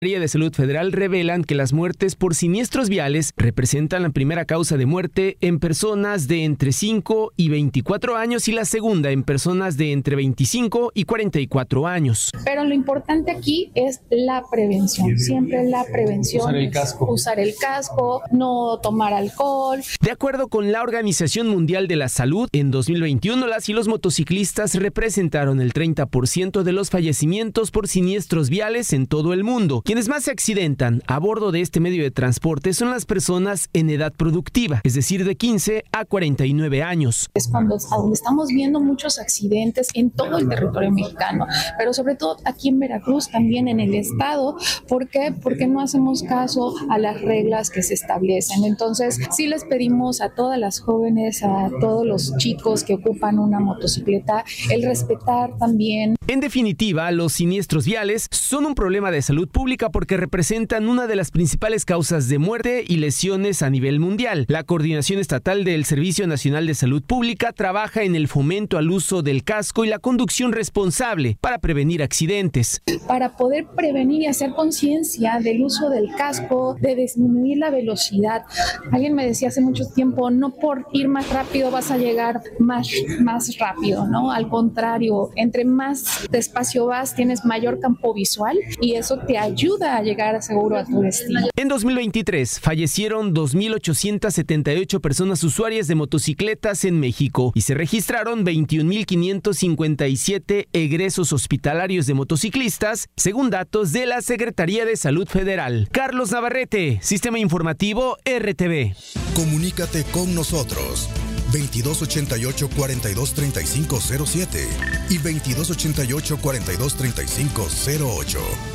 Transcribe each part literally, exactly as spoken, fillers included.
de Salud Federal revelan que las muertes por siniestros viales representan la primera causa de muerte en personas de entre cinco y veinticuatro años y la segunda en personas de entre veinticinco y cuarenta y cuatro años. Pero lo importante aquí es la prevención, siempre la prevención. Usar el casco. Usar el casco, no tomar alcohol. De acuerdo con la Organización Mundial de la Salud, en dos mil veintiuno las y los motociclistas representaron el treinta por ciento de los fallecimientos por siniestros viales en todo el mundo. Quienes más se accidentan a bordo de este medio de transporte son las personas en edad productiva, es decir, de quince a cuarenta y nueve años. Es cuando donde estamos viendo muchos accidentes en todo el territorio mexicano, pero sobre todo aquí en Veracruz, también en el estado. ¿Por qué? Porque no hacemos caso a las reglas que se establecen. Entonces, sí les pedimos a todas las jóvenes, a todos los chicos que ocupan una motocicleta, el respetar también. En definitiva, los siniestros viales son un problema de salud pública porque representan una de las principales causas de muerte y lesiones a nivel mundial. La Coordinación Estatal del Servicio Nacional de Salud Pública trabaja en el fomento al uso del casco y la conducción responsable para prevenir accidentes. Para poder prevenir y hacer conciencia del uso del casco, de disminuir la velocidad. Alguien me decía hace mucho tiempo, no por ir más rápido vas a llegar más, más rápido, ¿no? Al contrario, entre más despacio vas, tienes mayor campo visual y eso te ayuda a llegar seguro a tu destino. En dos mil veintitrés fallecieron dos mil ochocientas setenta y ocho personas usuarias de motocicletas en México y se registraron veintiún mil quinientos cincuenta y siete egresos hospitalarios de motociclistas, según datos de la Secretaría de Salud Federal. Carlos Navarrete, Sistema Informativo R T V. Comunícate con nosotros. veintidós ochenta y ocho, cuarenta y dos, treinta y cinco cero siete y veintidós ochenta y ocho, cuarenta y dos, treinta y cinco cero ocho.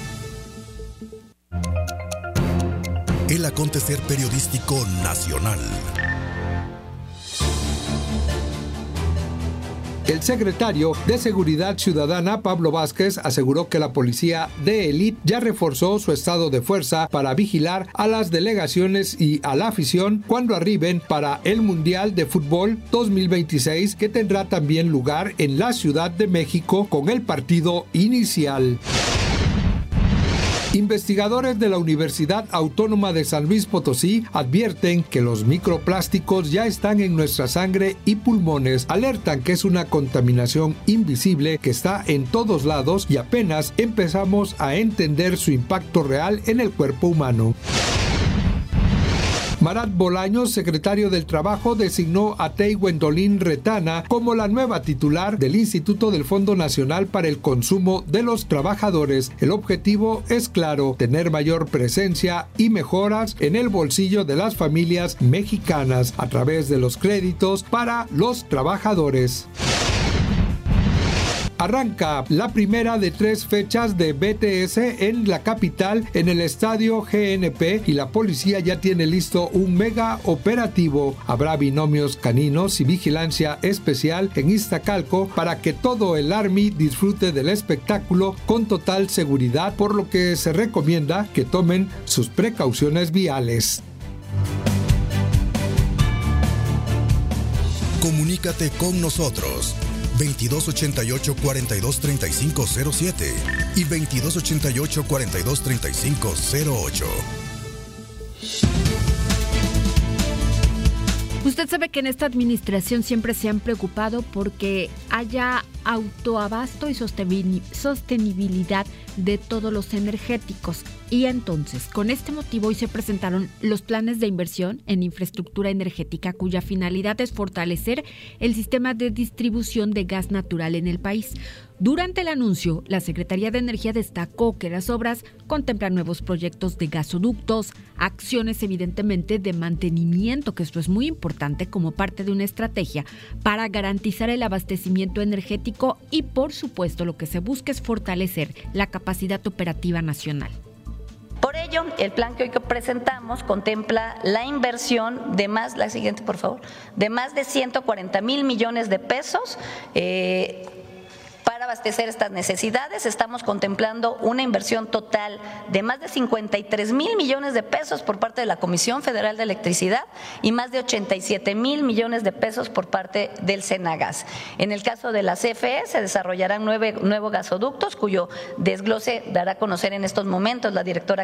El acontecer periodístico nacional. El secretario de Seguridad Ciudadana, Pablo Vázquez, aseguró que la policía de élite ya reforzó su estado de fuerza para vigilar a las delegaciones y a la afición cuando arriben para el Mundial de Fútbol dos mil veintiséis, que tendrá también lugar en la Ciudad de México con el partido inicial. Investigadores de la Universidad Autónoma de San Luis Potosí advierten que los microplásticos ya están en nuestra sangre y pulmones. Alertan que es una contaminación invisible que está en todos lados y apenas empezamos a entender su impacto real en el cuerpo humano. Marat Bolaños, secretario del Trabajo, designó a Tey Gwendolyn Retana como la nueva titular del Instituto del Fondo Nacional para el Consumo de los Trabajadores. El objetivo es claro, tener mayor presencia y mejoras en el bolsillo de las familias mexicanas a través de los créditos para los trabajadores. Arranca la primera de tres fechas de B T S en la capital, en el estadio G N P, y la policía ya tiene listo un mega operativo. Habrá binomios caninos y vigilancia especial en Iztacalco para que todo el Army disfrute del espectáculo con total seguridad, por lo que se recomienda que tomen sus precauciones viales. Comunícate con nosotros. veintidós ochenta y ocho, cuarenta y dos, treinta y cinco cero siete y veintidós ochenta y ocho, cuarenta y dos, treinta y cinco cero ocho. Usted sabe que en esta administración siempre se han preocupado porque haya autoabasto y sostenibilidad de todos los energéticos. Y entonces, con este motivo, hoy se presentaron los planes de inversión en infraestructura energética, cuya finalidad es fortalecer el sistema de distribución de gas natural en el país. Durante el anuncio, la Secretaría de Energía destacó que las obras contemplan nuevos proyectos de gasoductos, acciones evidentemente de mantenimiento, que esto es muy importante como parte de una estrategia para garantizar el abastecimiento energético y, por supuesto, lo que se busca es fortalecer la capacidad operativa nacional. Por ello, el plan que hoy presentamos contempla la inversión de más, la siguiente por favor, de más de ciento cuarenta mil millones de pesos eh, para Para abastecer estas necesidades estamos contemplando una inversión total de más de cincuenta y tres mil millones de pesos por parte de la Comisión Federal de Electricidad y más de ochenta y siete mil millones de pesos por parte del Senagas. En el caso de la C F E se desarrollarán nueve nuevos gasoductos cuyo desglose dará a conocer en estos momentos la directora